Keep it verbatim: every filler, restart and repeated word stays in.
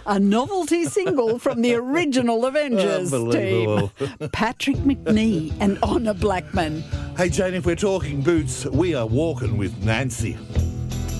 a novelty single from the original Avengers team. Patrick Macnee and Honor Blackman. Hey, Jane, if we're talking boots, we are walking with Nancy.